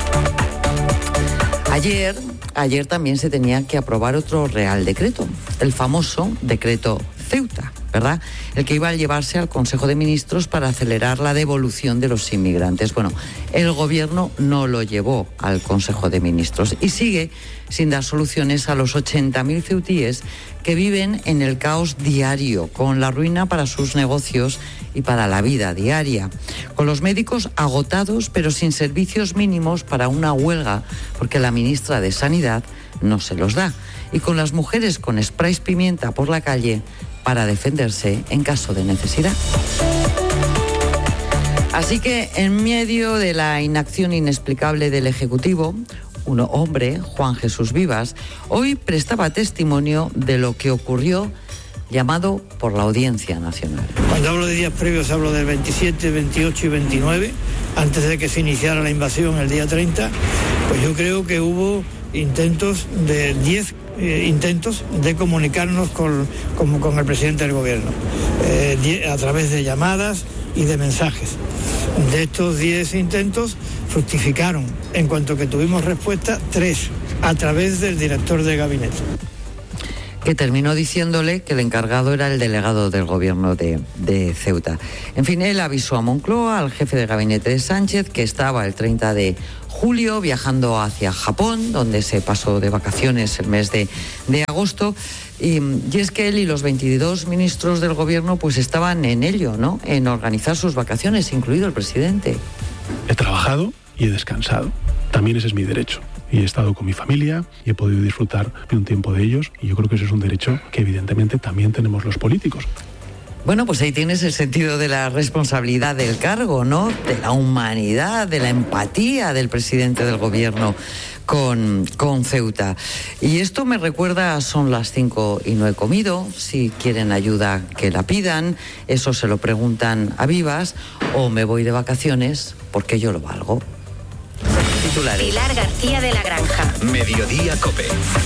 Ayer también se tenía que aprobar otro Real Decreto, el famoso Decreto Ceuta, ¿verdad? El que iba a llevarse al Consejo de Ministros para acelerar la devolución de los inmigrantes. Bueno, el gobierno no lo llevó al Consejo de Ministros y sigue sin dar soluciones a los 80.000 ceutíes que viven en el caos diario, con la ruina para sus negocios y para la vida diaria, con los médicos agotados pero sin servicios mínimos para una huelga, porque la ministra de Sanidad no se los da, y con las mujeres con sprays pimienta por la calle para defenderse en caso de necesidad. Así que en medio de la inacción inexplicable del Ejecutivo, un hombre, Juan Jesús Vivas, hoy prestaba testimonio de lo que ocurrió llamado por la Audiencia Nacional. Cuando hablo de días previos hablo del 27, 28 y 29, antes de que se iniciara la invasión el día 30, pues yo creo que hubo intentos de 10 intentos de comunicarnos con el presidente del gobierno, a través de llamadas y de mensajes. De estos 10 intentos fructificaron, en cuanto que tuvimos respuesta, 3 a través del director de gabinete, que terminó diciéndole que el encargado era el delegado del gobierno de Ceuta. En fin, él avisó a Moncloa, al jefe de gabinete de Sánchez, que estaba el 30 de julio viajando hacia Japón, donde se pasó de vacaciones el mes de agosto. Y es que él y los 22 ministros del gobierno pues estaban en ello, ¿no?, en organizar sus vacaciones, incluido el presidente. He trabajado y he descansado. También ese es mi derecho. Y he estado con mi familia y he podido disfrutar de un tiempo de ellos, y yo creo que ese es un derecho que evidentemente también tenemos los políticos. Bueno, pues ahí tienes el sentido de la responsabilidad del cargo, ¿no?, de la humanidad, de la empatía del presidente del gobierno con Ceuta. Y esto me recuerda, son las 5 y no he comido, si quieren ayuda que la pidan, eso se lo preguntan a Vivas, o me voy de vacaciones porque yo lo valgo. Titulares. Pilar García de la Granja. Mediodía COPE.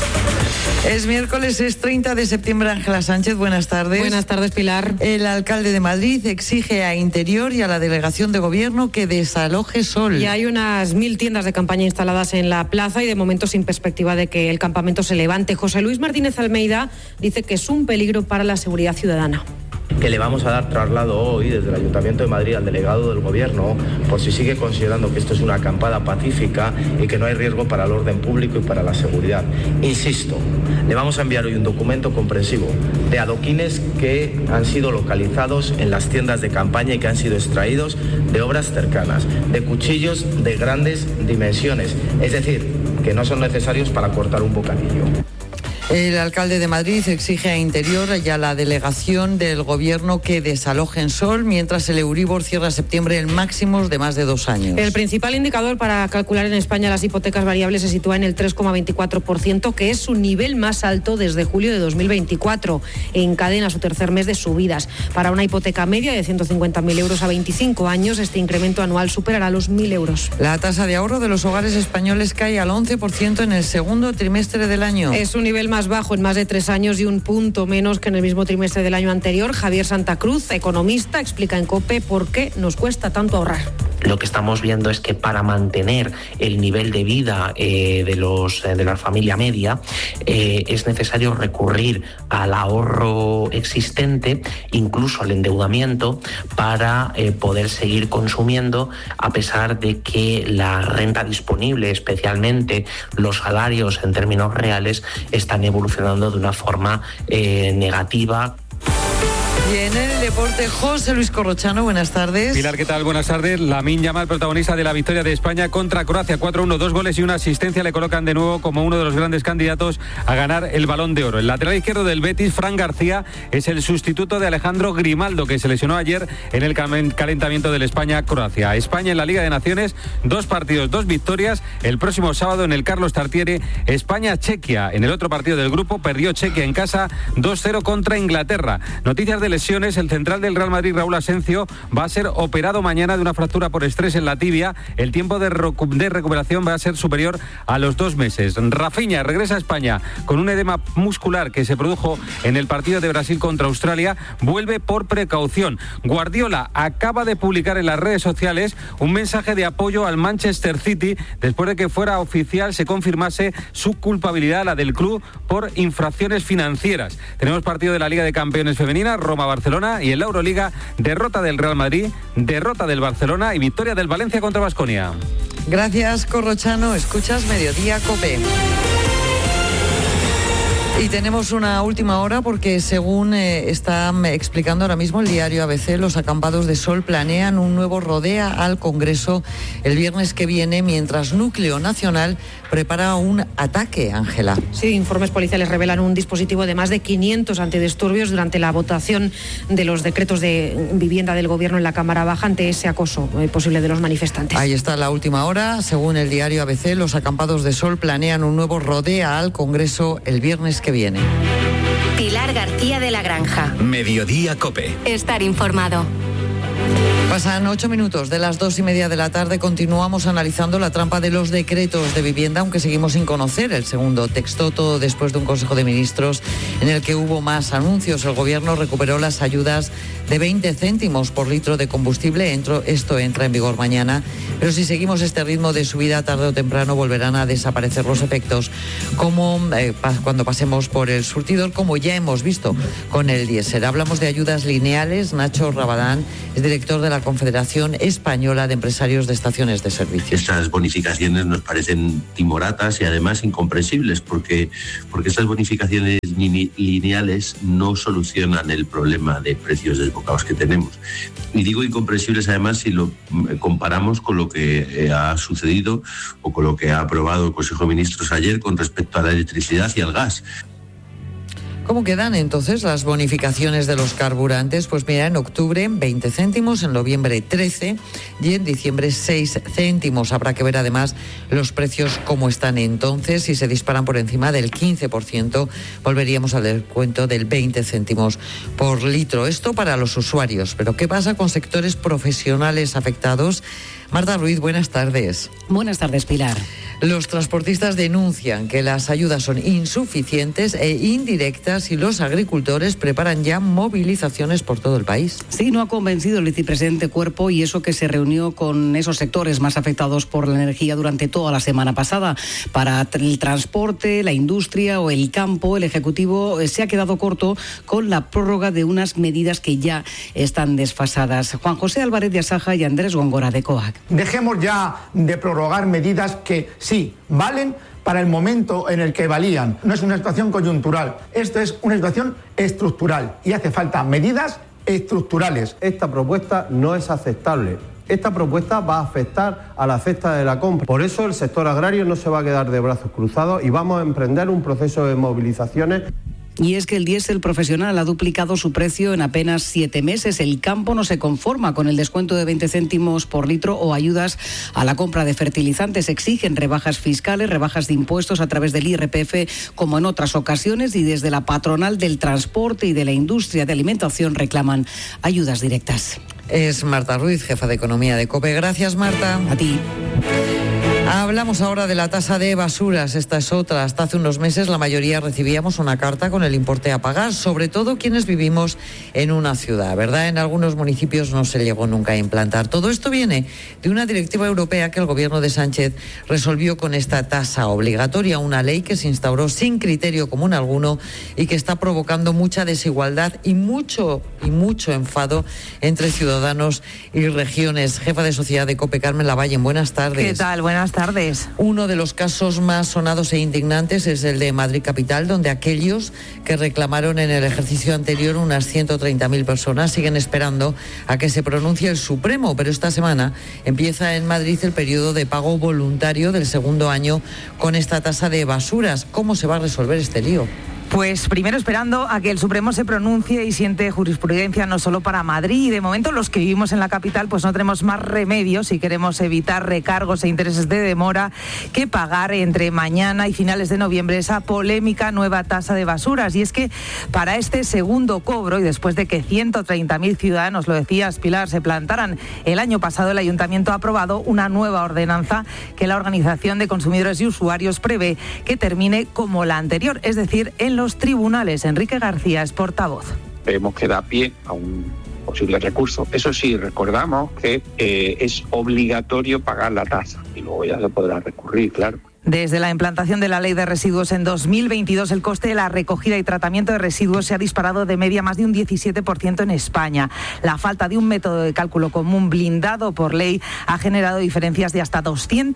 Es miércoles, es 30 de septiembre. Ángela Sánchez, buenas tardes. Buenas tardes, Pilar. El alcalde de Madrid exige a Interior y a la delegación de gobierno que desaloje Sol. Ya hay unas 1000 tiendas de campaña instaladas en la plaza y de momento sin perspectiva de que el campamento se levante. José Luis Martínez Almeida dice que es un peligro para la seguridad ciudadana. Que le vamos a dar traslado hoy desde el Ayuntamiento de Madrid al delegado del Gobierno por si sigue considerando que esto es una acampada pacífica y que no hay riesgo para el orden público y para la seguridad. Insisto, le vamos a enviar hoy un documento comprensivo de adoquines que han sido localizados en las tiendas de campaña y que han sido extraídos de obras cercanas, de cuchillos de grandes dimensiones, es decir, que no son necesarios para cortar un bocadillo. El alcalde de Madrid exige a Interior y a la delegación del gobierno que desalojen Sol, mientras el Euribor cierra septiembre en máximos de más de 2 años. El principal indicador para calcular en España las hipotecas variables se sitúa en el 3,24%, que es su nivel más alto desde julio de 2024. Encadena su tercer mes de subidas. Para una hipoteca media de 150.000 euros a 25 años, este incremento anual superará los 1.000 euros. La tasa de ahorro de los hogares españoles cae al 11% en el segundo trimestre del año. Es un nivel más bajo en más de 3 años y un punto menos que en el mismo trimestre del año anterior. Javier Santa Cruz, economista, explica en COPE por qué nos cuesta tanto ahorrar. Lo que estamos viendo es que para mantener el nivel de vida de la familia media es necesario recurrir al ahorro existente, incluso al endeudamiento, para poder seguir consumiendo, a pesar de que la renta disponible, especialmente los salarios en términos reales, están evolucionando de una forma negativa. Y en el deporte, José Luis Corrochano, buenas tardes. Pilar, ¿qué tal? Buenas tardes. Lamine Yamal, protagonista de la victoria de España contra Croacia, 4-1, 2 goles y una asistencia, le colocan de nuevo como uno de los grandes candidatos a ganar el Balón de Oro. El lateral izquierdo del Betis, Fran García, es el sustituto de Alejandro Grimaldo, que se lesionó ayer en el calentamiento del España-Croacia. España en la Liga de Naciones, 2 partidos, 2 victorias. El próximo sábado en el Carlos Tartiere, España-Chequia. En el otro partido del grupo, perdió Chequia en casa 2-0 contra Inglaterra. Noticias del lesiones, el central del Real Madrid, Raúl Asencio, va a ser operado mañana de una fractura por estrés en la tibia. El tiempo de recuperación va a ser superior a los 2 meses. Rafinha regresa a España con un edema muscular que se produjo en el partido de Brasil contra Australia. Vuelve por precaución. Guardiola acaba de publicar en las redes sociales un mensaje de apoyo al Manchester City después de que fuera oficial, se confirmase su culpabilidad, la del club, por infracciones financieras. Tenemos partido de la Liga de Campeones femenina, Roma-Barcelona, y en la Euroliga, derrota del Real Madrid, derrota del Barcelona y victoria del Valencia contra Baskonia. Gracias, Corrochano. Escuchas Mediodía COPE. Y tenemos una última hora porque según está explicando ahora mismo el diario ABC, los acampados de Sol planean un nuevo rodea al Congreso el viernes que viene, mientras Núcleo Nacional prepara un ataque, Ángela. Sí, informes policiales revelan un dispositivo de más de 500 antidisturbios durante la votación de los decretos de vivienda del Gobierno en la Cámara Baja ante ese acoso posible de los manifestantes. Ahí está la última hora. Según el diario ABC, los acampados de Sol planean un nuevo rodea al Congreso el viernes que viene. Pilar García de la Granja. Mediodía COPE. Estar informado. Pasan 8 minutos de las 2:30 de la tarde. Continuamos analizando la trampa de los decretos de vivienda, aunque seguimos sin conocer el segundo texto, todo después de un Consejo de Ministros en el que hubo más anuncios. El Gobierno recuperó las ayudas de 20 céntimos por litro de combustible. Esto entra en vigor mañana, pero si seguimos este ritmo de subida, tarde o temprano volverán a desaparecer los efectos, como cuando pasemos por el surtidor, como ya hemos visto con el diésel. Hablamos de ayudas lineales. Nacho Rabadán es director de la Confederación Española de Empresarios de Estaciones de Servicio. Estas bonificaciones nos parecen timoratas y además incomprensibles porque estas bonificaciones lineales no solucionan el problema de precios desbocados que tenemos. Y digo incomprensibles además si lo comparamos con lo que ha sucedido o con lo que ha aprobado el Consejo de Ministros ayer con respecto a la electricidad y al gas. ¿Cómo quedan entonces las bonificaciones de los carburantes? Pues mira, en octubre 20 céntimos, en noviembre 13 y en diciembre 6 céntimos. Habrá que ver además los precios cómo están entonces. Si se disparan por encima del 15%, volveríamos al descuento del 20 céntimos por litro. Esto para los usuarios. Pero ¿qué pasa con sectores profesionales afectados? Marta Ruiz, buenas tardes. Buenas tardes, Pilar. Los transportistas denuncian que las ayudas son insuficientes e indirectas y los agricultores preparan ya movilizaciones por todo el país. Sí, no ha convencido el vicepresidente Cuerpo, y eso que se reunió con esos sectores más afectados por la energía durante toda la semana pasada. Para el transporte, la industria o el campo, el Ejecutivo se ha quedado corto con la prórroga de unas medidas que ya están desfasadas. Juan José Álvarez de Asaja y Andrés Góngora de COAC. Dejemos ya de prorrogar medidas que sí valen para el momento en el que valían. No es una situación coyuntural, esto es una situación estructural y hace falta medidas estructurales. Esta propuesta no es aceptable. Esta propuesta va a afectar a la cesta de la compra. Por eso el sector agrario no se va a quedar de brazos cruzados y vamos a emprender un proceso de movilizaciones. Y es que el diésel profesional ha duplicado su precio en apenas 7 meses. El campo no se conforma con el descuento de 20 céntimos por litro o ayudas a la compra de fertilizantes. Exigen rebajas fiscales, rebajas de impuestos a través del IRPF, como en otras ocasiones, y desde la patronal del transporte y de la industria de alimentación reclaman ayudas directas. Es Marta Ruiz, jefa de Economía de COPE. Gracias, Marta. A ti. Hablamos ahora de la tasa de basuras. Esta es otra. Hasta hace unos meses la mayoría recibíamos una carta con el importe a pagar, sobre todo quienes vivimos en una ciudad, ¿verdad? En algunos municipios no se llegó nunca a implantar. Todo esto viene de una directiva europea que el gobierno de Sánchez resolvió con esta tasa obligatoria, una ley que se instauró sin criterio común alguno y que está provocando mucha desigualdad y mucho enfado entre ciudadanos y regiones. Jefa de Sociedad de COPE, Carmen Lavalle, buenas tardes. ¿Qué tal? Buenas tardes. Uno de los casos más sonados e indignantes es el de Madrid Capital, donde aquellos que reclamaron en el ejercicio anterior unas 130.000 personas siguen esperando a que se pronuncie el Supremo, pero esta semana empieza en Madrid el periodo de pago voluntario del segundo año con esta tasa de basuras. ¿Cómo se va a resolver este lío? Pues primero esperando a que el Supremo se pronuncie y siente jurisprudencia no solo para Madrid. Y de momento los que vivimos en la capital pues no tenemos más remedio si queremos evitar recargos e intereses de demora que pagar entre mañana y finales de noviembre esa polémica nueva tasa de basuras. Y es que para este segundo cobro, y después de que 130.000 ciudadanos, lo decías Pilar, se plantaran el año pasado, el Ayuntamiento ha aprobado una nueva ordenanza que la Organización de Consumidores y Usuarios prevé que termine como la anterior, es decir, en los tribunales. Enrique García es portavoz. Vemos que da pie a un posible recurso. Eso sí, recordamos que es obligatorio pagar la tasa y luego ya se podrá recurrir, claro. Desde la implantación de la ley de residuos en 2022, el coste de la recogida y tratamiento de residuos se ha disparado de media más de un 17% en España. La falta de un método de cálculo común blindado por ley ha generado diferencias de hasta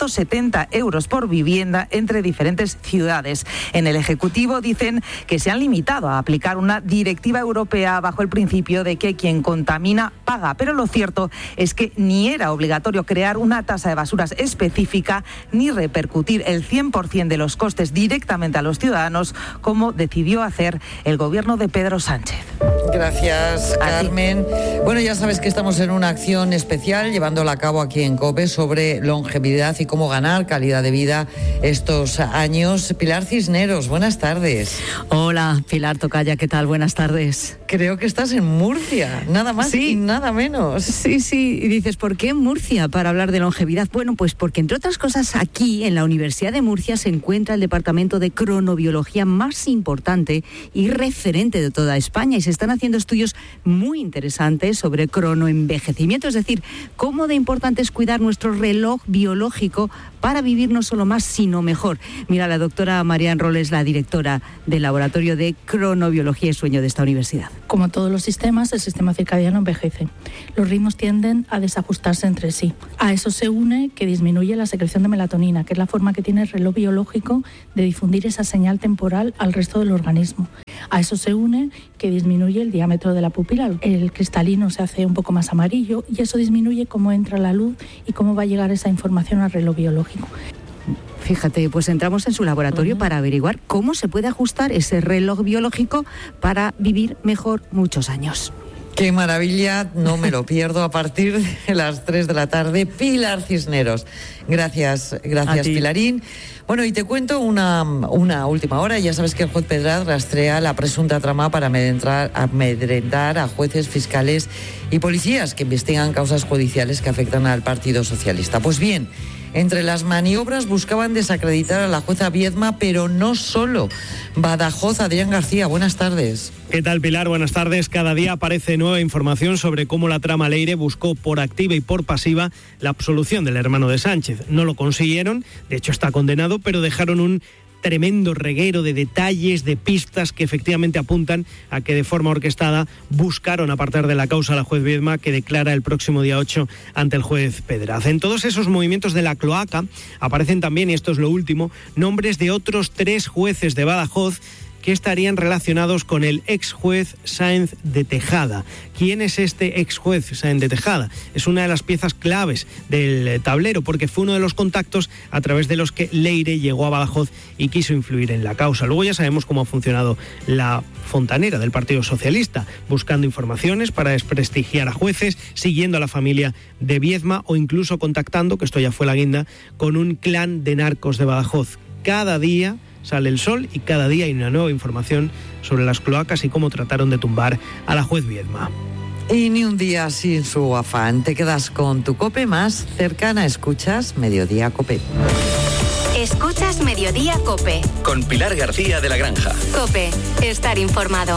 270 euros por vivienda entre diferentes ciudades. En el Ejecutivo dicen que se han limitado a aplicar una directiva europea bajo el principio de que quien contamina paga. Pero lo cierto es que ni era obligatorio crear una tasa de basuras específica ni repercutir el 100% de los costes directamente a los ciudadanos, como decidió hacer el gobierno de Pedro Sánchez. Gracias, Carmen. Bueno, ya sabes que estamos en una acción especial llevándola a cabo aquí en COPE sobre longevidad y cómo ganar calidad de vida estos años. Pilar Cisneros, buenas tardes. Hola, Pilar Tocaya, ¿qué tal? Buenas tardes. Creo que estás en Murcia, nada más y nada menos. Sí, y dices, ¿por qué en Murcia para hablar de longevidad? Bueno, pues porque entre otras cosas aquí en la Universidad de Murcia se encuentra el departamento de cronobiología más importante y referente de toda España y se están haciendo estudios muy interesantes sobre cronoenvejecimiento, es decir, cómo de importante es cuidar nuestro reloj biológico para vivir no solo más, sino mejor. Mira, la doctora María Enrol es la directora del Laboratorio de Cronobiología y Sueño de esta universidad. Como todos los sistemas, el sistema circadiano envejece. Los ritmos tienden a desajustarse entre sí. A eso se une que disminuye la secreción de melatonina, que es la forma que tiene el reloj biológico de difundir esa señal temporal al resto del organismo. A eso se une que disminuye el diámetro de la pupila, el cristalino se hace un poco más amarillo y eso disminuye cómo entra la luz y cómo va a llegar esa información al reloj biológico. Fíjate, pues entramos en su laboratorio para averiguar cómo se puede ajustar ese reloj biológico para vivir mejor muchos años. ¡Qué maravilla! No me lo pierdo a partir de las 3 de la tarde. Pilar Cisneros. Gracias Pilarín. Bueno, y te cuento una última hora. Ya sabes que el juez Pedraz rastrea la presunta trama para amedrentar a jueces, fiscales y policías que investigan causas judiciales que afectan al Partido Socialista. Pues bien, entre las maniobras buscaban desacreditar a la jueza Viedma, pero no solo. Badajoz, Adrián García, buenas tardes. ¿Qué tal, Pilar? Buenas tardes. Cada día aparece nueva información sobre cómo la trama Leire buscó por activa y por pasiva la absolución del hermano de Sánchez. No lo consiguieron, de hecho está condenado, pero dejaron un tremendo reguero de detalles, de pistas que efectivamente apuntan a que de forma orquestada buscaron apartar de la causa a la juez Viedma, que declara el próximo día 8 ante el juez Pedraz. En todos esos movimientos de la cloaca aparecen también, y esto es lo último, nombres de otros 3 jueces de Badajoz que estarían relacionados con el ex juez Sáenz de Tejada. ¿Quién es este ex juez Sáenz de Tejada? Es una de las piezas claves del tablero, porque fue uno de los contactos a través de los que Leire llegó a Badajoz y quiso influir en la causa. Luego ya sabemos cómo ha funcionado la fontanera del Partido Socialista, buscando informaciones para desprestigiar a jueces, siguiendo a la familia de Viedma o incluso contactando, que esto ya fue la guinda, con un clan de narcos de Badajoz. Cada día sale el sol y cada día hay una nueva información sobre las cloacas y cómo trataron de tumbar a la juez Viedma. Y ni un día sin su afán. Te quedas con tu COPE más cercana. Escuchas Mediodía COPE. Escuchas Mediodía COPE. Con Pilar García de la Granja. COPE. Estar informado.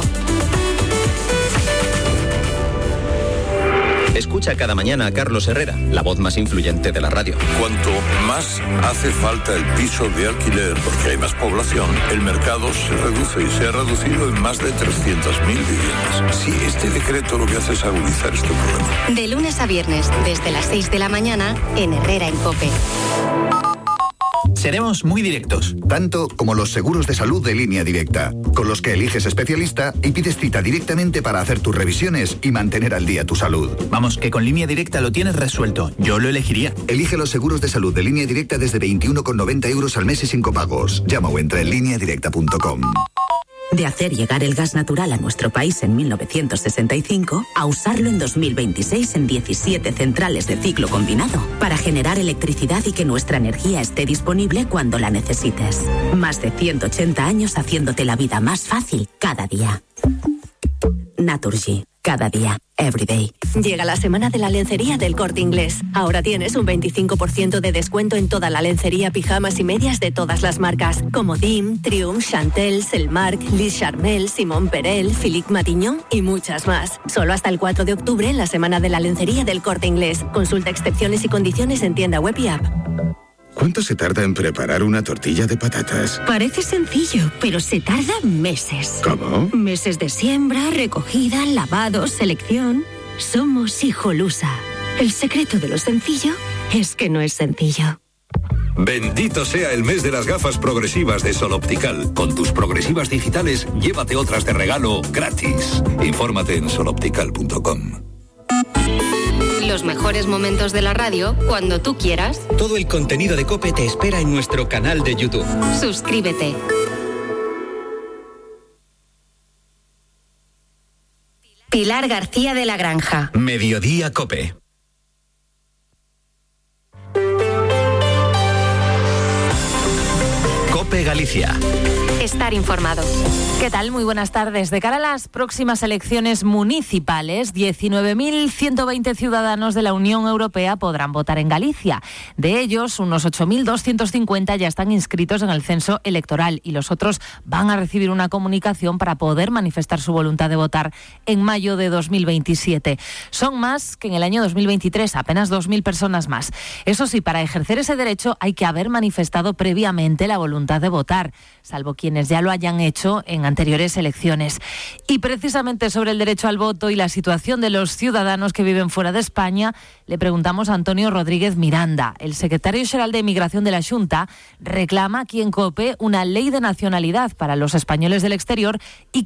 Escucha cada mañana a Carlos Herrera, la voz más influyente de la radio. Cuanto más hace falta el piso de alquiler porque hay más población, el mercado se reduce y se ha reducido en más de 300.000 viviendas. Sí, este decreto lo que hace es agudizar este problema. De lunes a viernes, desde las 6 de la mañana, en Herrera en COPE. Seremos muy directos. Tanto como los seguros de salud de Línea Directa, con los que eliges especialista y pides cita directamente para hacer tus revisiones y mantener al día tu salud. Vamos, que con Línea Directa lo tienes resuelto. Yo lo elegiría. Elige los seguros de salud de Línea Directa desde 21,90 euros al mes y sin copagos. Llama o entra en lineadirecta.com. De hacer llegar el gas natural a nuestro país en 1965 a usarlo en 2026 en 17 centrales de ciclo combinado para generar electricidad y que nuestra energía esté disponible cuando la necesites. Más de 180 años haciéndote la vida más fácil cada día. Naturgy. Cada día, every day. Llega la semana de la lencería del Corte Inglés. Ahora tienes un 25% de descuento en toda la lencería, pijamas y medias de todas las marcas, como Dim, Triumph, Chantel, Selmark, Liz Charmel, Simón Perel, Philippe Matignon y muchas más. Solo hasta el 4 de octubre en la semana de la lencería del Corte Inglés. Consulta excepciones y condiciones en tienda web y app. ¿Cuánto se tarda en preparar una tortilla de patatas? Parece sencillo, pero se tarda meses. ¿Cómo? Meses de siembra, recogida, lavado, selección. Somos Hijolusa. El secreto de lo sencillo es que no es sencillo. Bendito sea el mes de las gafas progresivas de Sol Optical. Con tus progresivas digitales, llévate otras de regalo gratis. Infórmate en soloptical.com. Los mejores momentos de la radio cuando tú quieras. Todo el contenido de COPE te espera en nuestro canal de YouTube. Suscríbete. Pilar García de la Granja. Mediodía COPE. COPE Galicia. Estar informado. ¿Qué tal? Muy buenas tardes. De cara a las próximas elecciones municipales, 19.120 ciudadanos de la Unión Europea podrán votar en Galicia. De ellos, unos 8.250 ya están inscritos en el censo electoral y los otros van a recibir una comunicación para poder manifestar su voluntad de votar en mayo de 2027. Son más que en el año 2023, apenas 2.000 personas más. Eso sí, para ejercer ese derecho hay que haber manifestado previamente la voluntad de votar, salvo quienes ya lo hayan hecho en anteriores elecciones. Y precisamente sobre el derecho al voto y la situación de los ciudadanos que viven fuera de España, le preguntamos a Antonio Rodríguez Miranda. El secretario xeral de Emigración de la Xunta reclama aquí en COPE una ley de nacionalidad para los españoles del exterior y